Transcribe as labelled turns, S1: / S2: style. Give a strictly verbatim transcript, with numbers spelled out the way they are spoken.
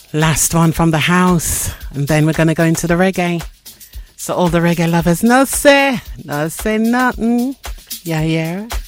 S1: Last one from the house, and then we're going to go into the reggae. So all the reggae lovers, no say, no say nothing. Yeah, yeah.